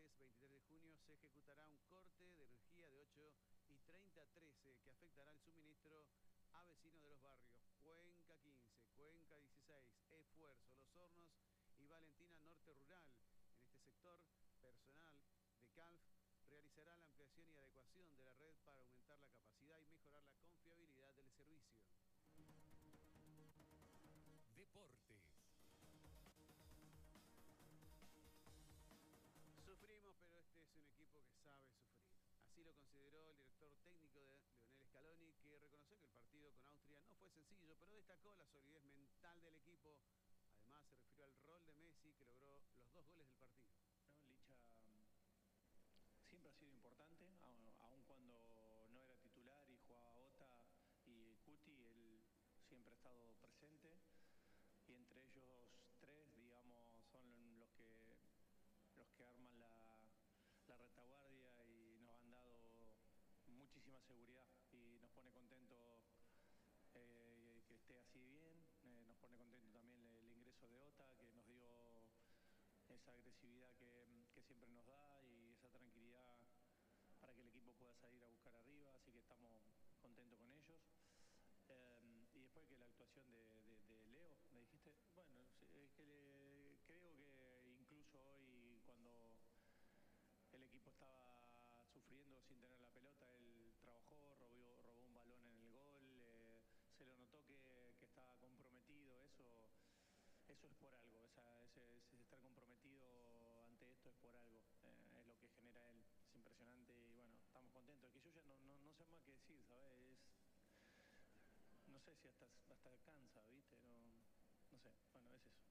martes 23 de junio se ejecutará un corte de energía de 8:30 a 13 que afectará el suministro a vecinos de los barrios Cuenca 15, Cuenca 16, Esfuerzo, Los Hornos y Valentina Norte Rural. En este sector, personal de CALF realizará la ampliación y adecuación de la red para aumentar la capacidad y mejorar la confiabilidad del servicio. Deportes. Sufrimos, pero este es un equipo que sabe sufrir. Así lo consideró el director técnico de Lionel Scaloni, que reconoció que el partido con Austria no fue sencillo, pero destacó la solidez mental del equipo. Además, se refirió al rol de Messi, que logró los 2 goles del partido. Licha siempre ha sido importante, aun cuando no era titular y jugaba Ota y Cuti, él siempre ha estado presente. Y entre ellos tres, digamos, son los que arman la retaguardia y nos han dado muchísima seguridad y nos pone contento que esté así bien. Nos pone contento también el ingreso de Ota, que nos dio esa agresividad que siempre nos da y esa tranquilidad para que el equipo pueda salir a buscar arriba, así que estamos contentos con ellos. Y después que la actuación de Leo, me dijiste, bueno, es que creo que incluso hoy cuando el equipo estaba sufriendo sin tener la pelota, él trabajó, robó un balón en el gol, se lo notó que estaba comprometido, eso es por algo, ese estar comprometido ante esto es por algo, es lo que genera él, es impresionante y bueno, estamos contentos, que yo ya no sé más qué decir, ¿sabes? No sé si hasta cansa, ¿viste? No sé, bueno, es eso.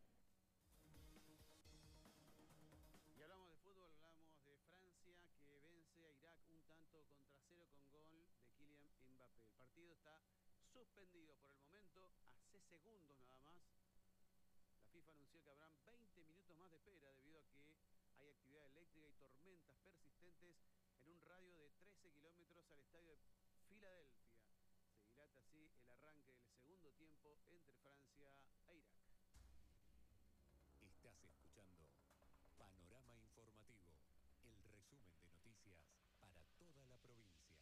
Y hablamos de fútbol, hablamos de Francia, que vence a Irak 1-0 con gol de Kylian Mbappé. El partido está suspendido por el momento, hace segundos nada más. La FIFA anunció que habrán 20 minutos más de espera debido a que hay actividad eléctrica y tormentas persistentes en un radio de 13 kilómetros al estadio de Filadelfia. Se dilata así el arranque del segundo tiempo entre Francia e Irak. Estás escuchando Panorama Informativo, el resumen de noticias para toda la provincia.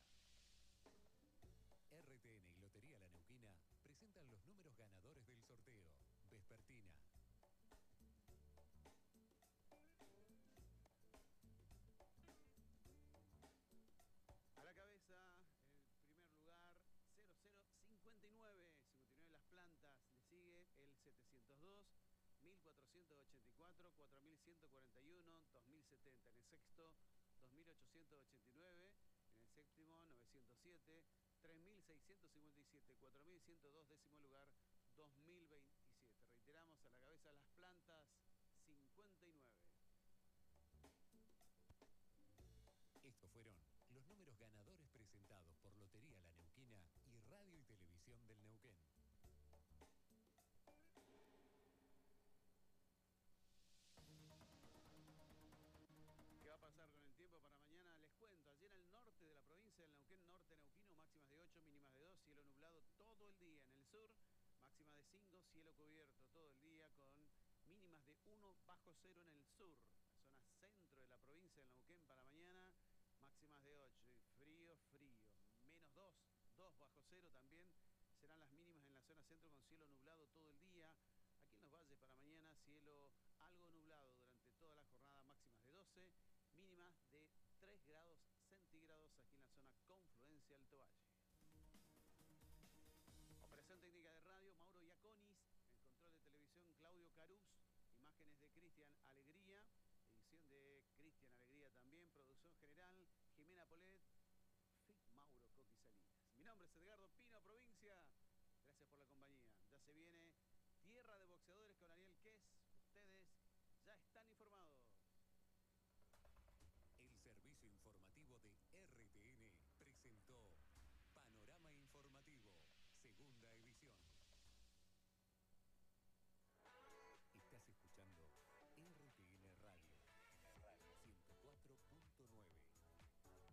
RTN y Lotería La Neuquina presentan los números ganadores del sorteo. Vespertina. A la cabeza, en el primer lugar, 0059. 59 Las Plantas. Le sigue el 702, 1484, 4141, 2070. En el sexto, 2889. En el séptimo, 907, 3657, 4102. Décimo lugar, 2027. Reiteramos, a la cabeza Las Plantas, 59. Estos fueron los números ganadores presentados por Lotería La Neuquina y Radio y Televisión del Neuquén. ¿Qué va a pasar con el tiempo para mañana? Les cuento, allí en el norte de la provincia del Neuquén, norte neuquino, máximas de 8, mínimas de 2, cielo nublado todo el día. En el sur, máxima de 5, cielo cubierto todo el día con mínimas de 1 bajo 0 en el sur. La zona centro de la provincia del Neuquén para mañana, máximas de 8 y frío, menos 2, 2 bajo 0 también serán las mínimas en la zona centro con cielo nublado todo el día. Aquí en los valles para mañana, cielo algo nublado durante toda la jornada, máximas de 12, mínimas de 3 grados centígrados aquí en la zona Confluencia Alto Valle. Operación técnica de radio, Mauro Iaconis. El control de televisión, Claudio Carús. Imágenes de Cristian Alegría. Edición de Cristian Alegría también. Producción general, Jimena Polet. Mauro Coqui Salinas. Mi nombre es Edgardo Pino, provincia. Gracias por la compañía. Ya se viene Tierra de Boxeadores con Ariel Ques. Ustedes ya están informados.